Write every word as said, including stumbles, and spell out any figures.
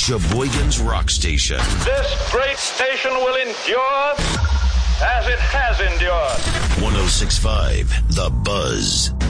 Sheboygan's Rock Station. This great station will endure as it has endured. one oh six point five The Buzz.